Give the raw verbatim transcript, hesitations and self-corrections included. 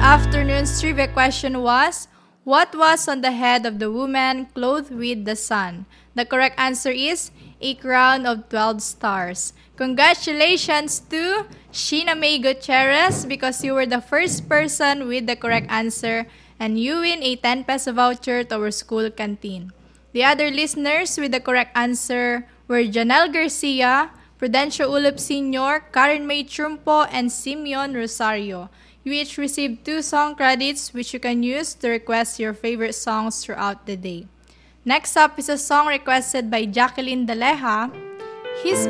afternoon's trivia question was, what was on the head of the woman clothed with the sun? The correct answer is a crown of twelve stars. Congratulations to Sheena May Gutierrez because you were the first person with the correct answer and you win a ten peso voucher to our school canteen. The other listeners with the correct answer were Janelle Garcia, Prudencio Ulip Senior, Karen May Trumpo, and Simeon Rosario. You each received two song credits which you can use to request your favorite songs throughout the day. Next up is a song requested by Jacqueline Daleja. His